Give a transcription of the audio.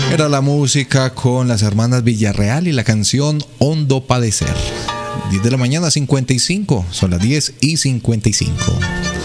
Era la música con las hermanas Villarreal y la canción Hondo Padecer. 10 de la mañana, 55. Son las 10:55.